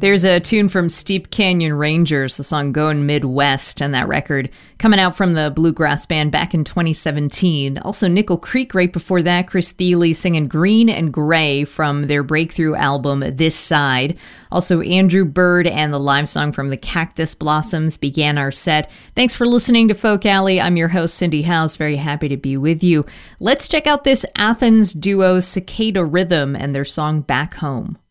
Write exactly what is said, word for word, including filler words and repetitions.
There's a tune from Steep Canyon Rangers, the song Goin' Midwest, and that record coming out from the Bluegrass Band back in twenty seventeen. Also Nickel Creek right before that, Chris Thile singing Green and Gray from their breakthrough album This Side. Also Andrew Bird and the live song from the Cactus Blossoms began our set. Thanks for listening to Folk Alley. I'm your host, Cindy House. Very happy to be with you. Let's check out this Athens duo Cicada Rhythm and their song Back Home.